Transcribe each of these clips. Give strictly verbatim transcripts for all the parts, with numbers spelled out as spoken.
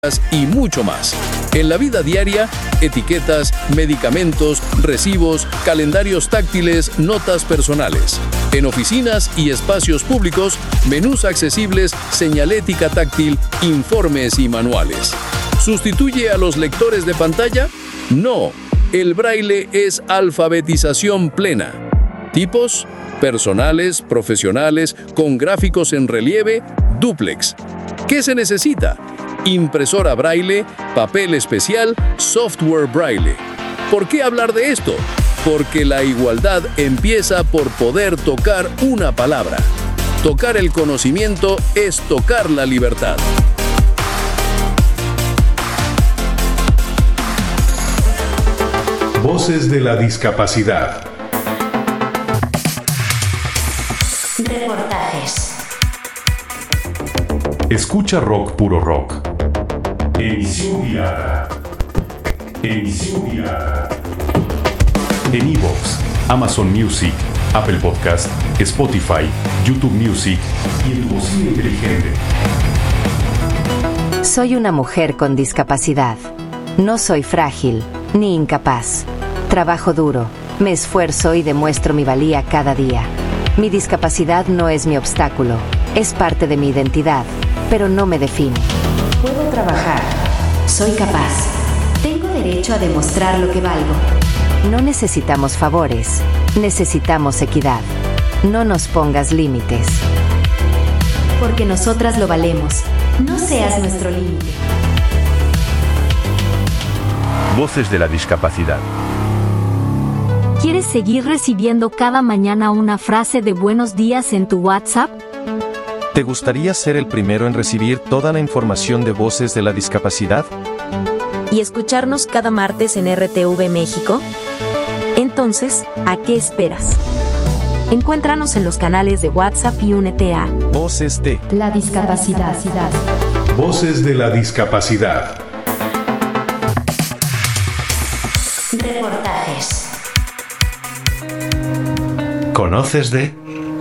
y mucho más. En la vida diaria, etiquetas, medicamentos, recibos, calendarios táctiles, notas personales. En oficinas y espacios públicos, menús accesibles, señalética táctil, informes y manuales. ¿Sustituye a los lectores de pantalla? No, el braille es alfabetización plena. Tipos: personales, profesionales, con gráficos en relieve, dúplex. ¿Qué se necesita? Impresora braille, papel especial, software braille. ¿Por qué hablar de esto? Porque la igualdad empieza por poder tocar una palabra. Tocar el conocimiento es tocar la libertad. Voces de la discapacidad. Reportajes. Escucha rock puro rock. Emisión guiada. Emisión guiada. En iVoox, Amazon Music, Apple Podcast, Spotify, YouTube Music y en tu bocina inteligente. Soy una mujer con discapacidad. No soy frágil, ni incapaz. Trabajo duro, me esfuerzo y demuestro mi valía cada día. Mi discapacidad no es mi obstáculo, es parte de mi identidad, pero no me define. Puedo trabajar. Soy capaz. Tengo derecho a demostrar lo que valgo. No necesitamos favores, necesitamos equidad. No nos pongas límites. Porque nosotras lo valemos. No seas nuestro límite. Voces de la discapacidad. ¿Quieres seguir recibiendo cada mañana una frase de buenos días en tu WhatsApp? ¿Te gustaría ser el primero en recibir toda la información de Voces de la Discapacidad? ¿Y escucharnos cada martes en R T V México? Entonces, ¿a qué esperas? Encuéntranos en los canales de WhatsApp y únete a Voces de la Discapacidad. Voces de la discapacidad. Reportajes. ¿Conoces de?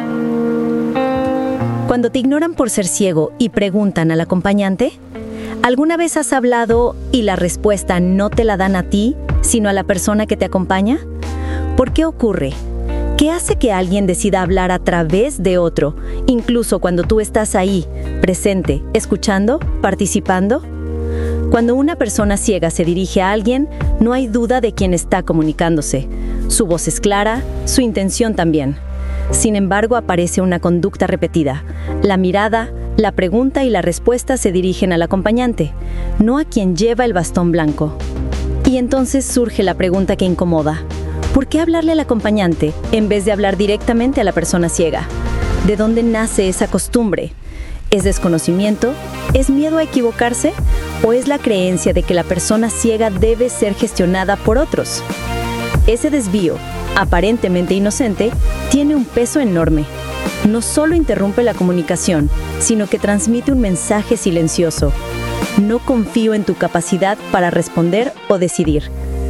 Cuando te ignoran por ser ciego y preguntan al acompañante, ¿alguna vez has hablado y la respuesta no te la dan a ti, sino a la persona que te acompaña? ¿Por qué ocurre? ¿Qué hace que alguien decida hablar a través de otro, incluso cuando tú estás ahí, presente, escuchando, participando? Cuando una persona ciega se dirige a alguien, no hay duda de quién está comunicándose. Su voz es clara, su intención también. Sin embargo, aparece una conducta repetida. La mirada, la pregunta y la respuesta se dirigen al acompañante, no a quien lleva el bastón blanco. Y entonces surge la pregunta que incomoda. ¿Por qué hablarle al acompañante en vez de hablar directamente a la persona ciega? ¿De dónde nace esa costumbre? ¿Es desconocimiento? ¿Es miedo a equivocarse? ¿O es la creencia de que la persona ciega debe ser gestionada por otros? Ese desvío, aparentemente inocente, tiene un peso enorme. No solo interrumpe la comunicación, sino que transmite un mensaje silencioso. No confío en tu capacidad para responder o decidir.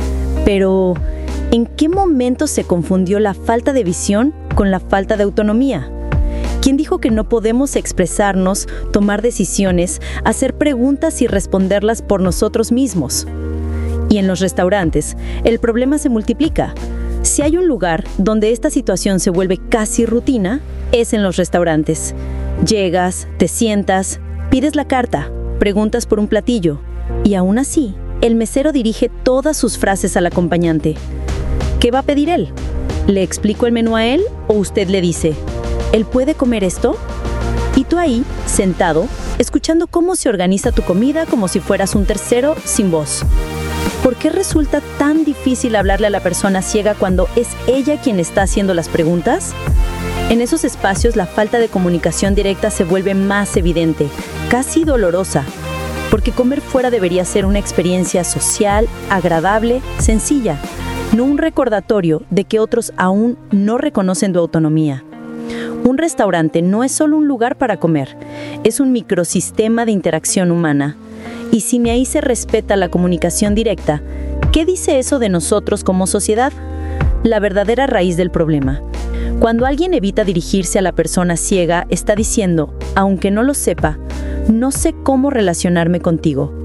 Pero, ¿en qué momento se confundió la falta de visión con la falta de autonomía? ¿Quién dijo que no podemos expresarnos, tomar decisiones, hacer preguntas y responderlas por nosotros mismos? Y en los restaurantes, el problema se multiplica. Si hay un lugar donde esta situación se vuelve casi rutina, es en los restaurantes. Llegas, te sientas, pides la carta, preguntas por un platillo, y aún así, el mesero dirige todas sus frases al acompañante. ¿Qué va a pedir él? ¿Le explico el menú a él o usted le dice, ¿él puede comer esto? Y tú ahí, sentado, escuchando cómo se organiza tu comida como si fueras un tercero sin voz. ¿Por qué resulta tan difícil hablarle a la persona ciega cuando es ella quien está haciendo las preguntas? En esos espacios la falta de comunicación directa se vuelve más evidente, casi dolorosa, porque comer fuera debería ser una experiencia social, agradable, sencilla, no un recordatorio de que otros aún no reconocen tu autonomía. Un restaurante no es solo un lugar para comer, es un microsistema de interacción humana. Y si ni ahí se respeta la comunicación directa, ¿qué dice eso de nosotros como sociedad? La verdadera raíz del problema. Cuando alguien evita dirigirse a la persona ciega, está diciendo, aunque no lo sepa, no sé cómo relacionarme contigo.